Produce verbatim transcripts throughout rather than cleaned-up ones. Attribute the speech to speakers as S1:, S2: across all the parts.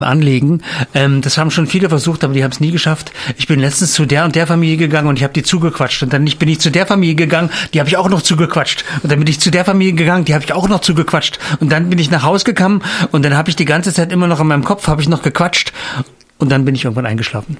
S1: anlegen. Ähm, das haben schon viele versucht, aber die haben es nie geschafft. Ich bin letztens zu der und der Familie gegangen und ich habe die zugequatscht. Und dann bin ich zu der Familie gegangen, die habe ich auch noch zugequatscht. Und dann bin ich zu der Familie gegangen, die habe ich auch noch zugequatscht. Und dann bin ich nach Hause gekommen und dann habe ich die ganze Zeit immer noch in meinem Kopf, habe ich noch gequatscht. Und dann bin ich irgendwann eingeschlafen.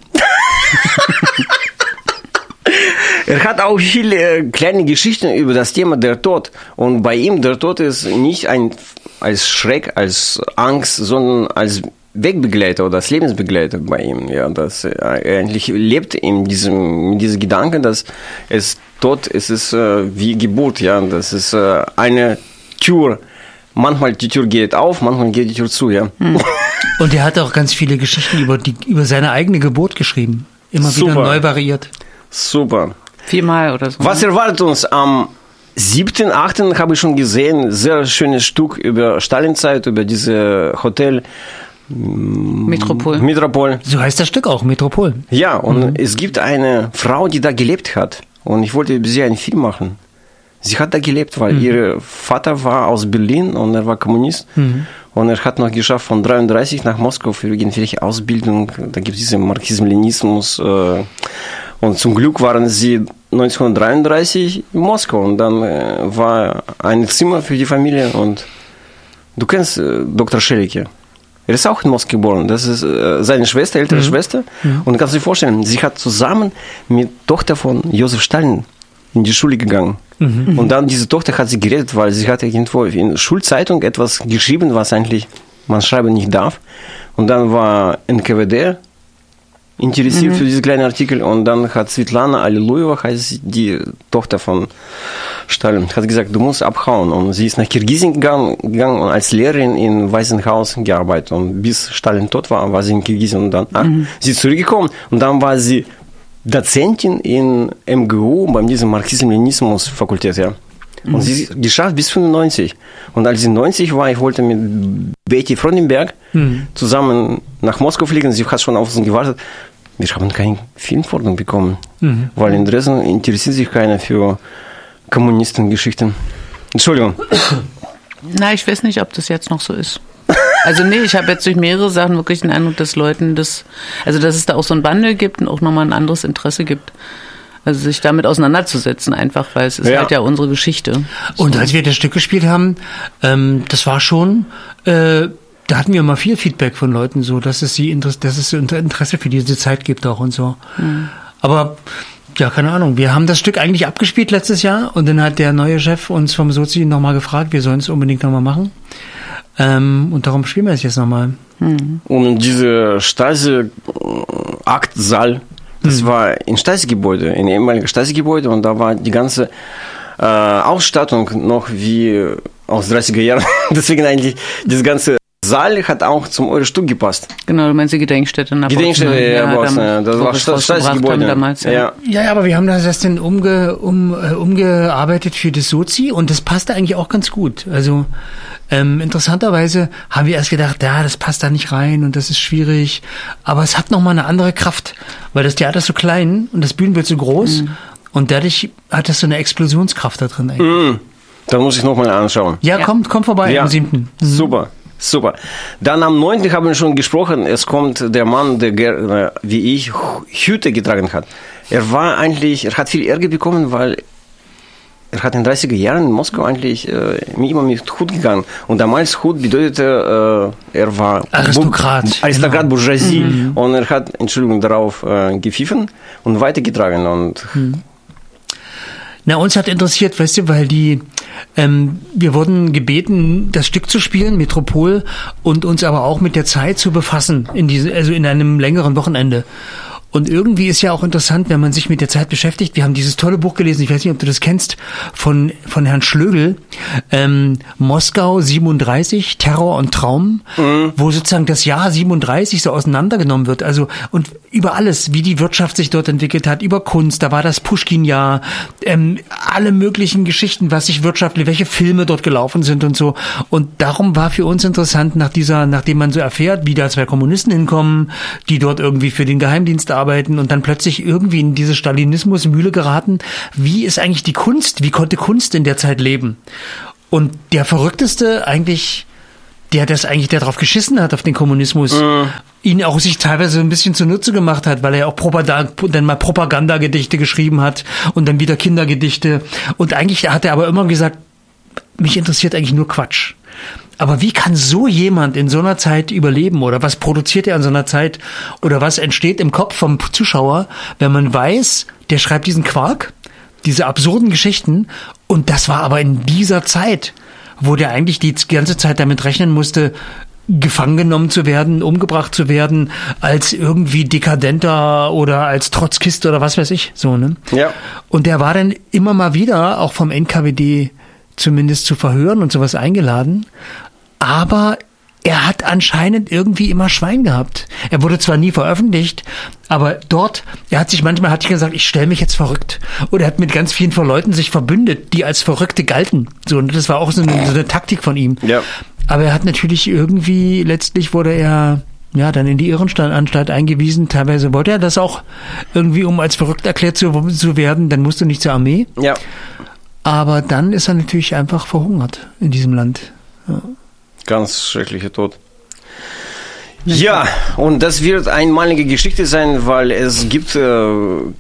S2: Er hat auch viele kleine Geschichten über das Thema der Tod. Und bei ihm, der Tod ist nicht ein, als Schreck, als Angst, sondern als Wegbegleiter oder als Lebensbegleiter bei ihm. Ja, das, er eigentlich lebt in diesem, in diesem Gedanken, dass es Tod, es ist äh, wie Geburt. Ja, das ist äh, eine Tür. Manchmal die Tür geht auf, manchmal geht die Tür zu. Ja.
S1: Und er hat auch ganz viele Geschichten über die, über seine eigene Geburt geschrieben. Immer
S2: Super.
S1: Wieder neu variiert.
S2: Super.
S3: Viermal oder so.
S2: Was erwartet uns am siebten, achten habe ich schon gesehen, sehr schönes Stück über Stalinzeit, über diese Hotel
S3: Metropol.
S2: Metropol.
S1: So heißt das Stück auch, Metropol.
S2: Ja, und
S1: Mhm.
S2: es gibt eine Frau, die da gelebt hat. Und ich wollte über sie einen Film machen. Sie hat da gelebt, weil mhm. ihr Vater war aus Berlin und er war Kommunist. Mhm. Und er hat noch geschafft, von dreiunddreißig nach Moskau für irgendwelche Ausbildung. Da gibt es diesen Marxismus-Leninismus. Äh, und zum Glück waren sie neunzehnhundertdreiunddreißig in Moskau. Und dann äh, war ein Zimmer für die Familie. Und du kennst äh, Doktor Schelicke. Er ist auch in Moskau geboren. Das ist äh, seine Schwester, ältere mhm. Schwester. Mhm. Und kannst du dir vorstellen, sie hat zusammen mit Tochter von Josef Stalin in die Schule gegangen. Mhm. Und dann diese Tochter hat sie gerettet, weil sie hat irgendwo in Schulzeitung etwas geschrieben, was eigentlich man schreiben nicht darf. Und dann war N K W D interessiert mhm. für diesen kleinen Artikel. Und dann hat Svetlana Alliluyeva, heißt die Tochter von Stalin, hat gesagt, du musst abhauen. Und sie ist nach Kirgisien gegangen, gegangen und als Lehrerin in Weißen Haus gearbeitet. Und bis Stalin tot war, war sie in Kirgisien. Und dann ach, mhm. sie ist zurückgekommen. Und dann war sie Dozentin in M G U bei diesem Marxismus-Leninismus-Fakultät, ja. Und mhm. sie geschafft bis fünfundneunzig. Und als sie neunzig war, ich wollte mit Betty Frondenberg mhm. zusammen nach Moskau fliegen. Sie hat schon auf uns gewartet. Wir haben keine Filmförderung bekommen, mhm. weil in Dresden interessiert sich keiner für Kommunistengeschichten. Entschuldigung.
S3: Na, ich weiß nicht, ob das jetzt noch so ist. Also nee, ich habe jetzt durch mehrere Sachen wirklich den Eindruck, dass Leuten das, also dass es da auch so ein Wandel gibt und auch nochmal ein anderes Interesse gibt. Also sich damit auseinanderzusetzen einfach, weil es ist ja. halt ja unsere Geschichte.
S1: Und so. Als wir das Stück gespielt haben, ähm, das war schon, äh, da hatten wir mal viel Feedback von Leuten so, dass es sie Interesse, dass es Interesse für diese Zeit gibt auch und so. Mhm. Aber ja, keine Ahnung. Wir haben das Stück eigentlich abgespielt letztes Jahr und dann hat der neue Chef uns vom Sozi nochmal gefragt, wir sollen es unbedingt nochmal machen. Ähm, und darum spielen wir es jetzt nochmal.
S2: Mhm. Und diese Stasi-Aktsaal, das mhm. war ein Stasi-Gebäude, ein ehemaliges Stasi-Gebäude und da war die ganze äh, Ausstattung noch wie aus dreißiger Jahren. Deswegen eigentlich, das ganze Saal hat auch zum eures Stück gepasst.
S3: Genau, du meinst die Gedenkstätte nach
S2: Gedenkstätte, ja, ja, ja, das war Stasi-Gebäude.
S3: Damals, ja.
S2: Ja.
S1: ja, ja, aber wir haben das erst dann umge, um, äh, umgearbeitet für das Sozi und das passte eigentlich auch ganz gut. Also ähm, interessanterweise haben wir erst gedacht, ja, das passt da nicht rein und das ist schwierig. Aber es hat nochmal eine andere Kraft, weil das Theater ist so klein und das Bühnenbild so groß mhm. und dadurch hat das so eine Explosionskraft da drin eigentlich.
S2: Mhm. Da muss ich nochmal anschauen.
S1: Ja, ja, kommt, kommt vorbei
S2: ja.
S1: am siebten Mhm.
S2: Super. Super. Dann am neunten haben wir schon gesprochen, es kommt der Mann, der, wie ich, Hüte getragen hat. Er war eigentlich, er hat viel Ärger bekommen, weil er hat in den dreißiger Jahren in Moskau eigentlich äh, immer mit Hut gegangen. Und damals Hut bedeutete, äh, er war
S1: Aristokrat.
S2: Bu- Aristokrat,
S1: genau.
S2: Bourgeoisie.
S1: Mhm.
S2: Und er hat, Entschuldigung, darauf äh, gepfiffen und weitergetragen. Und
S1: mhm. Na, uns hat interessiert, weißt du, weil die, ähm, wir wurden gebeten, das Stück zu spielen, Metropol, und uns aber auch mit der Zeit zu befassen, in diese, also in einem längeren Wochenende. Und irgendwie ist ja auch interessant, wenn man sich mit der Zeit beschäftigt. Wir haben dieses tolle Buch gelesen, ich weiß nicht, ob du das kennst, von von Herrn Schlögl, ähm, Moskau siebenunddreißig, Terror und Traum, mhm. wo sozusagen das Jahr siebenunddreißig so auseinandergenommen wird. Also und über alles, wie die Wirtschaft sich dort entwickelt hat, über Kunst, da war das Puschkin-Jahr, ähm, alle möglichen Geschichten, was sich wirtschaftlich, welche Filme dort gelaufen sind und so. Und darum war für uns interessant, nach dieser, nachdem man so erfährt, wie da zwei Kommunisten hinkommen, die dort irgendwie für den Geheimdienst arbeiten und dann plötzlich irgendwie in diese Stalinismus-Mühle geraten. Wie ist eigentlich die Kunst? Wie konnte Kunst in der Zeit leben? Und der verrückteste eigentlich der das eigentlich, der drauf geschissen hat, auf den Kommunismus, mhm. ihn auch sich teilweise ein bisschen zunutze gemacht hat, weil er auch Propaganda, dann mal Propagandagedichte geschrieben hat und dann wieder Kindergedichte. Und eigentlich hat er aber immer gesagt, mich interessiert eigentlich nur Quatsch. Aber wie kann so jemand in so einer Zeit überleben? Oder was produziert er in so einer Zeit? Oder was entsteht im Kopf vom Zuschauer, wenn man weiß, der schreibt diesen Quark, diese absurden Geschichten. Und das war aber in dieser Zeit, wo der eigentlich die ganze Zeit damit rechnen musste, gefangen genommen zu werden, umgebracht zu werden, als irgendwie Dekadenter oder als Trotzkist oder was weiß ich. So, ne?
S2: Ja.
S1: Und der war dann immer mal wieder, auch vom N K W D zumindest zu Verhören und sowas eingeladen. Aber er hat anscheinend irgendwie immer Schwein gehabt. Er wurde zwar nie veröffentlicht, aber dort, er hat sich manchmal, hat sich gesagt, ich stelle mich jetzt verrückt. Oder er hat mit ganz vielen Leuten sich verbündet, die als Verrückte galten. So, und das war auch so eine, so eine Taktik von ihm. Ja. Aber er hat natürlich irgendwie, letztlich wurde er, ja, dann in die Irrenanstalt eingewiesen. Teilweise wollte er das auch irgendwie, um als verrückt erklärt zu, zu werden. Dann musste er nicht zur Armee.
S2: Ja.
S1: Aber dann ist er natürlich einfach verhungert in diesem Land. Ja.
S2: Ganz schrecklicher Tod. Ja, und das wird eine einmalige Geschichte sein, weil es gibt, äh,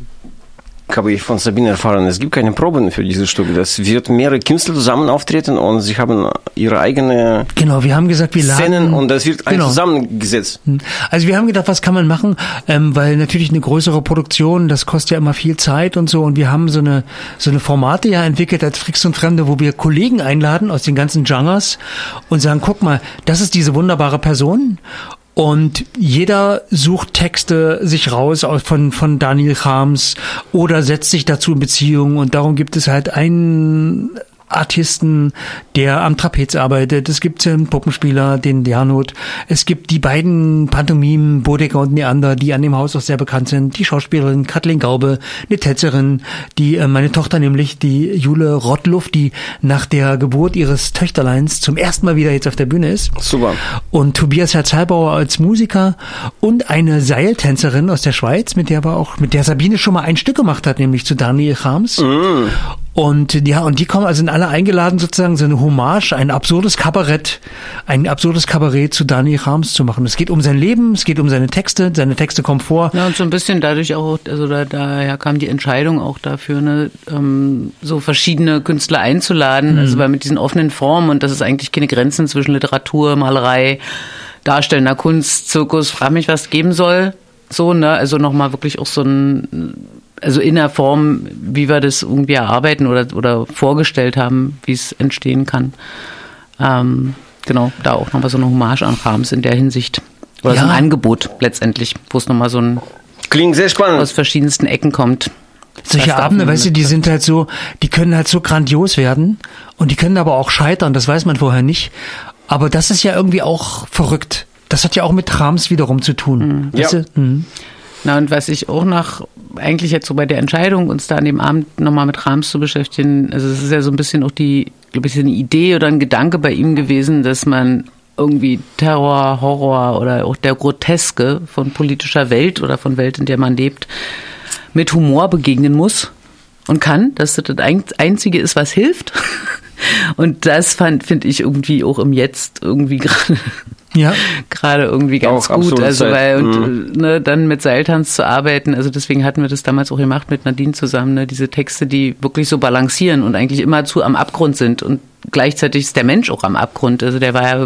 S2: habe ich von Sabine erfahren, es gibt keine Proben für dieses Stück. Das wird mehrere Künstler zusammen auftreten und sie haben ihre eigene
S1: genau, wir haben gesagt, wir laden,
S2: Szenen und das wird genau. zusammengesetzt.
S1: Also wir haben gedacht, was kann man machen, ähm, weil natürlich eine größere Produktion, das kostet ja immer viel Zeit und so und wir haben so eine so eine Formate ja entwickelt als Fricks und Fremde, wo wir Kollegen einladen aus den ganzen Genres und sagen, guck mal, das ist diese wunderbare Person. Und jeder sucht Texte sich raus von, von Daniel Harms oder setzt sich dazu in Beziehung. Und darum gibt es halt einen Artisten, der am Trapez arbeitet. Es gibt einen Puppenspieler, den Gernot. Es gibt die beiden Pantomimen, Bodecker und Neander, die an dem Haus auch sehr bekannt sind. Die Schauspielerin Kathleen Gaube, eine Tänzerin, die äh, meine Tochter nämlich, die Jule Rottluff, die nach der Geburt ihres Töchterleins zum ersten Mal wieder jetzt auf der Bühne ist.
S2: Super.
S1: Und Tobias Herz-Heilbauer als Musiker und eine Seiltänzerin aus der Schweiz, mit der wir auch, mit der Sabine schon mal ein Stück gemacht hat, nämlich zu Daniel Harms. Mm. Und ja, und die kommen also sind alle eingeladen, sozusagen so eine Hommage, ein absurdes Kabarett, ein absurdes Kabarett zu Daniel Harms zu machen. Es geht um sein Leben, es geht um seine Texte, seine Texte kommen vor.
S3: Ja, und so ein bisschen dadurch auch, also da, daher kam die Entscheidung auch dafür, ne, ähm, so verschiedene Künstler einzuladen, mhm. also weil mit diesen offenen Formen und dass es eigentlich keine Grenzen zwischen Literatur, Malerei, darstellender Kunst, Zirkus, frag mich, was geben soll. So, ne, also nochmal wirklich auch so ein, also in der Form, wie wir das irgendwie erarbeiten oder, oder vorgestellt haben, wie es entstehen kann. Ähm, genau, da auch nochmal so eine Hommage an Harms in der Hinsicht. Oder ja. so ein Angebot letztendlich, wo es nochmal so ein
S2: klingt sehr spannend
S3: aus verschiedensten Ecken kommt.
S1: Solche Abende, weißt du, die sind halt so, die können halt so grandios werden und die können aber auch scheitern, das weiß man vorher nicht. Aber das ist ja irgendwie auch verrückt. Das hat ja auch mit Harms wiederum zu tun.
S2: Mhm. Ja.
S1: Weißt du? Mhm.
S3: Na, und was ich auch nach, eigentlich jetzt so bei der Entscheidung, uns da an dem Abend nochmal mit Harms zu beschäftigen, also es ist ja so ein bisschen auch die, glaube ich, eine Idee oder ein Gedanke bei ihm gewesen, dass man irgendwie Terror, Horror oder auch der Groteske von politischer Welt oder von Welt, in der man lebt, mit Humor begegnen muss und kann, dass das das Einzige ist, was hilft. Und das fand, finde ich irgendwie auch im Jetzt irgendwie gerade
S1: ja.
S3: gerade irgendwie ganz
S2: auch
S3: gut. Also weil
S2: mhm.
S3: und ne, dann mit Seiltanz zu arbeiten, also deswegen hatten wir das damals auch gemacht mit Nadine zusammen, ne, diese Texte, die wirklich so balancieren und eigentlich immerzu am Abgrund sind und gleichzeitig ist der Mensch auch am Abgrund. Also der war ja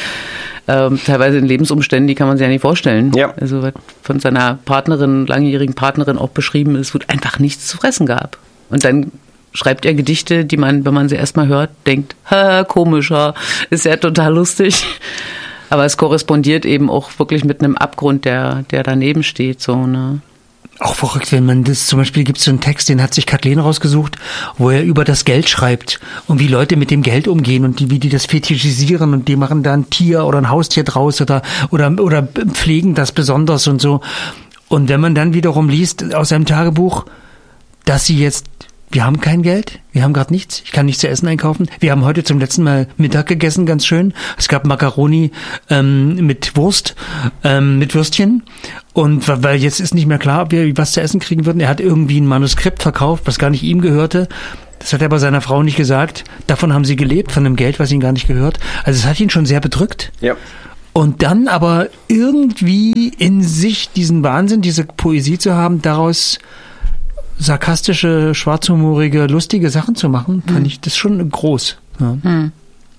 S3: ähm, teilweise in Lebensumständen, die kann man sich ja nicht vorstellen.
S2: Ja.
S3: Also was von seiner Partnerin, langjährigen Partnerin auch beschrieben ist, wo einfach nichts zu fressen gab. Und dann schreibt er Gedichte, die man, wenn man sie erstmal hört, denkt, ha, komischer, ist ja total lustig. Aber es korrespondiert eben auch wirklich mit einem Abgrund, der, der daneben steht, so, ne.
S1: Auch verrückt, wenn man das, zum Beispiel gibt es so einen Text, den hat sich Kathleen rausgesucht, wo er über das Geld schreibt und wie Leute mit dem Geld umgehen und die, wie die das fetischisieren und die machen da ein Tier oder ein Haustier draus oder, oder, oder pflegen das besonders und so. Und wenn man dann wiederum liest aus seinem Tagebuch, dass sie jetzt, wir haben kein Geld, wir haben gerade nichts, ich kann nichts zu essen einkaufen. Wir haben heute zum letzten Mal Mittag gegessen, ganz schön. Es gab Macaroni ähm, mit Wurst, ähm, mit Würstchen. Und weil jetzt ist nicht mehr klar, ob wir was zu essen kriegen würden. Er hat irgendwie ein Manuskript verkauft, was gar nicht ihm gehörte. Das hat er bei seiner Frau nicht gesagt. Davon haben sie gelebt, von dem Geld, was ihnen gar nicht gehört. Also es hat ihn schon sehr bedrückt.
S2: Ja.
S1: Und dann aber irgendwie in sich diesen Wahnsinn, diese Poesie zu haben, daraus sarkastische, schwarzhumorige, lustige Sachen zu machen, fand mhm. ich das schon groß. Ja. Mhm.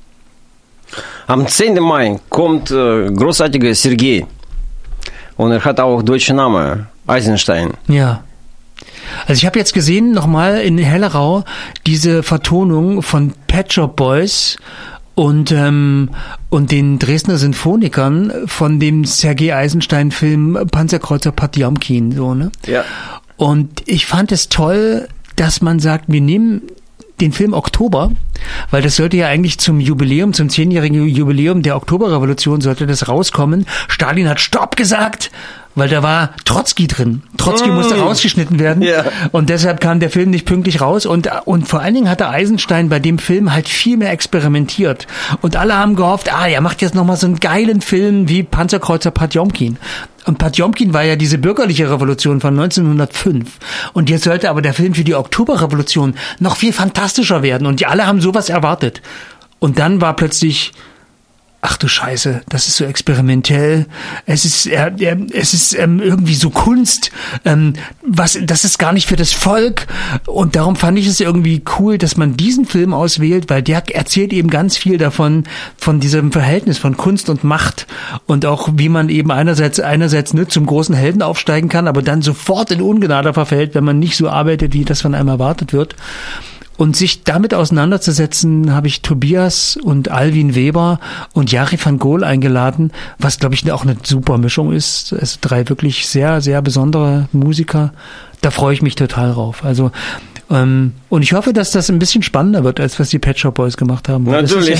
S2: Am zehnten Mai kommt äh, großartiger Sergei. Und er hat auch deutschen Namen, Eisenstein.
S1: Ja. Also ich habe jetzt gesehen, nochmal in Hellerau, diese Vertonung von Pet Shop Boys und, ähm, und den Dresdner Sinfonikern von dem Sergei Eisenstein-Film Panzerkreuzer Potjomkin. So, ne?
S2: Ja.
S1: Und ich fand es toll, dass man sagt, wir nehmen den Film Oktober, weil das sollte ja eigentlich zum Jubiläum, zum zehnjährigen Jubiläum der Oktoberrevolution sollte das rauskommen. Stalin hat Stopp gesagt, weil da war Trotzki drin. Trotzki mm. musste rausgeschnitten werden yeah. und deshalb kam der Film nicht pünktlich raus und, und vor allen Dingen hat der Eisenstein bei dem Film halt viel mehr experimentiert und alle haben gehofft, ah, er macht jetzt nochmal so einen geilen Film wie Panzerkreuzer Potjomkin. Und Potjomkin war ja diese bürgerliche Revolution von neunzehnhundertfünf. Und jetzt sollte aber der Film für die Oktoberrevolution noch viel fantastischer werden. Und die alle haben sowas erwartet. Und dann war plötzlich, ach du Scheiße, das ist so experimentell. Es ist, äh, äh, es ist ähm, irgendwie so Kunst. Ähm, was, das ist gar nicht für das Volk. Und darum fand ich es irgendwie cool, dass man diesen Film auswählt, weil der erzählt eben ganz viel davon, von diesem Verhältnis von Kunst und Macht. Und auch, wie man eben einerseits, einerseits ne, zum großen Helden aufsteigen kann, aber dann sofort in Ungnade verfällt, wenn man nicht so arbeitet, wie das von einem erwartet wird. Und sich damit auseinanderzusetzen, habe ich Tobias und Alwin Weber und Jari van Gool eingeladen, was, glaube ich, auch eine super Mischung ist. Also drei wirklich sehr, sehr besondere Musiker. Da freue ich mich total drauf. Also ähm, und ich hoffe, dass das ein bisschen spannender wird, als was die Pet Shop Boys gemacht haben.
S2: Natürlich.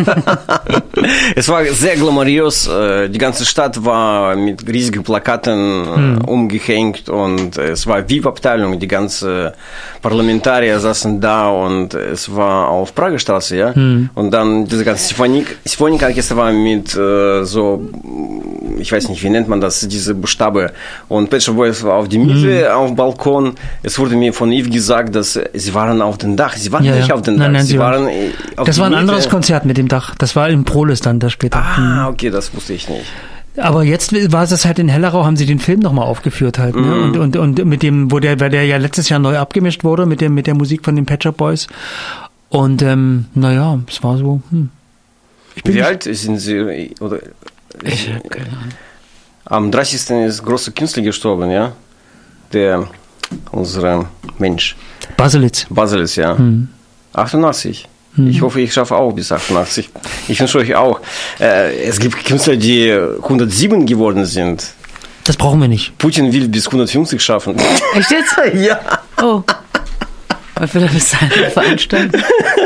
S2: Es war sehr glamourös. Die ganze Stadt war mit riesigen Plakaten hm. umgehängt und es war V I P-Abteilung. Die ganzen Parlamentarier saßen da und es war auf Prager Straße, ja. Hm. Und dann diese ganze Symphonik-Orchester war mit äh, so, ich weiß nicht, wie nennt man das, diese Buchstabe. Und Pet Shop Boys war auf die Mitte, hm. auf dem Balkon. Es wurde mir von Yves gesagt, dass sie waren auf dem Dach. Sie waren ja, nicht ja. auf dem Dach.
S1: Nein, nein,
S2: sie
S1: sie
S2: waren
S1: waren auf Das war ein Mitte. Anderes Konzert mit dem Dach. Das war im Proles dann da später.
S2: Ah, okay, das wusste ich nicht.
S1: Aber jetzt war es halt in Hellerau, haben sie den Film nochmal aufgeführt halt, ne? Mm. Und, und, und mit dem, wo der, weil der ja letztes Jahr neu abgemischt wurde mit dem, mit der Musik von den Pet Shop Boys. Und, ähm, naja, es war so, hm.
S2: Ich bin Wie alt sind sie, oder?
S3: Ich hab keine Ahnung.
S2: Am dreißigsten ist großer Künstler gestorben, ja? Der, unser Mensch.
S1: Baselitz.
S2: Baselitz, ja. Hm. achtundachtzig. Hm. Ich hoffe, ich schaffe auch bis achtundachtzig. Ich wünsche euch auch. Äh, es gibt Künstler, die hundertsieben geworden sind.
S1: Das brauchen wir nicht.
S2: Putin will bis hundertfünfzig schaffen.
S3: Echt jetzt?
S2: Ja.
S3: Oh. Was will er bis dahin veranstalten?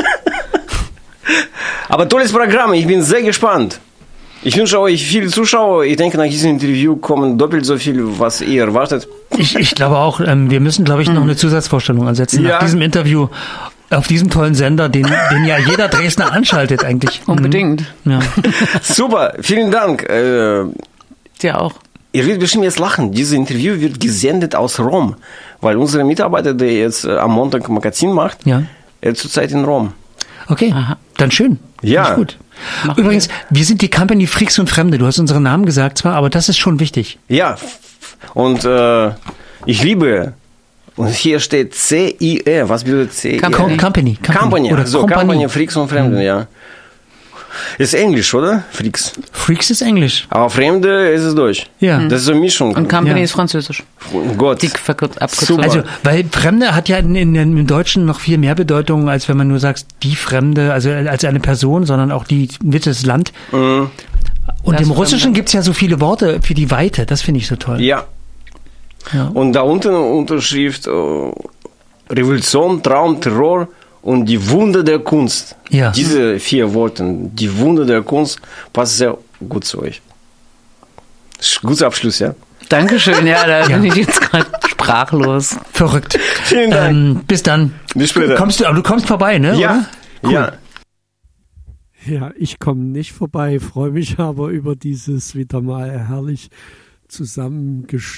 S2: Aber tolles Programm. Ich bin sehr gespannt. Ich wünsche euch viele Zuschauer. Ich denke, nach diesem Interview kommen doppelt so viel, was ihr erwartet.
S1: Ich, ich glaube auch, ähm, wir müssen, glaube ich, noch eine Zusatzvorstellung ansetzen. Ja. Nach diesem Interview auf diesem tollen Sender, den, den ja jeder Dresdner anschaltet eigentlich.
S3: Unbedingt.
S1: Ja.
S2: Super, vielen Dank. Äh,
S3: Dir auch.
S2: Ihr werdet bestimmt jetzt lachen. Dieses Interview wird gesendet aus Rom, weil unsere Mitarbeiter, der jetzt äh, am Montag ein Magazin macht,
S1: ja.
S2: er ist zurzeit in Rom.
S1: Okay, Aha. Dann schön.
S2: Ja.
S1: Gut. Übrigens, wir sind die Company Freaks und Fremde. Du hast unseren Namen gesagt zwar, aber das ist schon wichtig.
S2: Ja, und äh, ich liebe, und hier steht C I E. Was bedeutet C I E?
S1: Company. Company.
S2: Company. Company.
S1: Oder
S2: so,
S1: Company.
S2: Company Freaks und Fremde, mhm. ja. Ist Englisch, oder? Freaks.
S1: Freaks ist Englisch.
S2: Aber Fremde ist es Deutsch.
S1: Ja.
S2: Das ist so eine Mischung.
S3: Und Company
S1: ja.
S3: ist Französisch.
S2: Oh Gott.
S3: Die Abkürzung.
S1: Also, weil Fremde hat ja in, in, im Deutschen noch viel mehr Bedeutung, als wenn man nur sagt, die Fremde, also als eine Person, sondern auch die mit das Land. Mhm. Und das im Russischen gibt es ja so viele Worte für die Weite. Das finde ich so toll.
S2: Ja.
S1: ja.
S2: Und da unten Unterschrift uh, Revolution, Traum, Terror und die Wunder der Kunst.
S1: Ja.
S2: Diese vier Worte, die Wunder der Kunst, passen sehr gut zu euch. Guter Abschluss, ja?
S3: Dankeschön, ja, da ja. bin ich jetzt gerade sprachlos.
S1: Verrückt.
S2: Vielen Dank.
S1: Ähm, bis dann.
S2: Bis später.
S1: Kommst du, aber du kommst vorbei, ne?
S2: Ja.
S1: Oder? Cool.
S2: Ja.
S4: Ja, ich komme nicht vorbei, freue mich aber über dieses wieder mal herrlich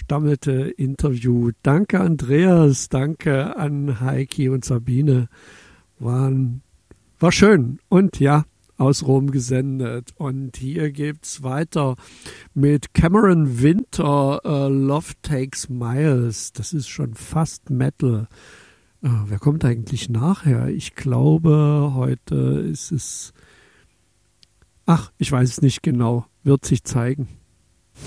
S4: zusammengestammelte Interview. Danke Andreas, danke an Heiki und Sabine. war, war schön. Und ja, aus Rom gesendet. Und hier geht's weiter mit Cameron Winter, uh, Love Takes Miles. Das ist schon fast Metal. Uh, wer kommt eigentlich nachher? Ich glaube, heute ist es... Ach, ich weiß es nicht genau. Wird sich zeigen.